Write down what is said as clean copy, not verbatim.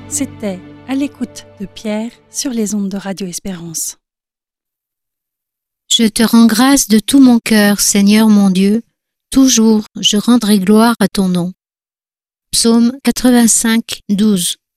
C'était À l'écoute de Pierre sur les ondes de Radio Espérance. Je te rends grâce de tout mon cœur, Seigneur mon Dieu. Toujours je rendrai gloire à ton nom. Psaume 85, 12.